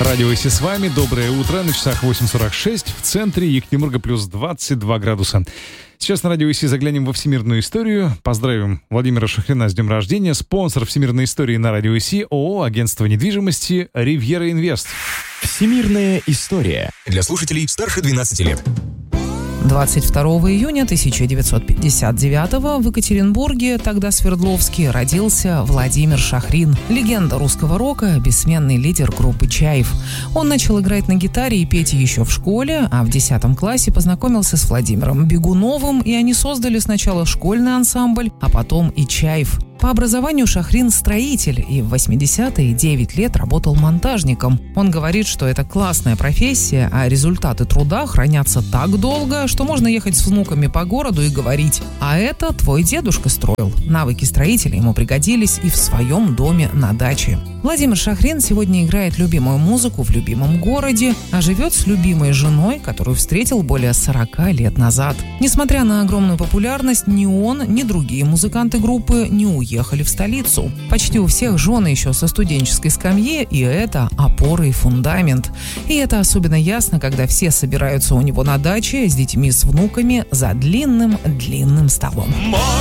Радио ИСИ с вами. Доброе утро. На часах 8:46. В центре Екатеринбурга плюс 22 градуса. Сейчас на Радио ИСИ заглянем во всемирную историю. Поздравим Владимира Шахрина с днем рождения. Спонсор всемирной истории на Радио ИСИ — ООО «Агентство недвижимости Ривьера Инвест». Всемирная история для слушателей старше 12 лет. 22 июня 1959 в Екатеринбурге, тогда Свердловске, родился Владимир Шахрин. Легенда русского рока, бессменный лидер группы «Чайф». Он начал играть на гитаре и петь еще в школе, а в 10 классе познакомился с Владимиром Бегуновым, и они создали сначала школьный ансамбль, а потом и «Чайф». По образованию Шахрин строитель и в 80-е 9 лет работал монтажником. Он говорит, что это классная профессия, а результаты труда хранятся так долго, что можно ехать с внуками по городу и говорить: «А это твой дедушка строил». Навыки строителя ему пригодились и в своем доме на даче. Владимир Шахрин сегодня играет любимую музыку в любимом городе, а живет с любимой женой, которую встретил более 40 лет назад. Несмотря на огромную популярность, ни он, ни другие музыканты группы не уехали в столицу. Почти у всех жены еще со студенческой скамьи, и это опора и фундамент. И это особенно ясно, когда все собираются у него на даче с детьми, с внуками за длинным столом. Мой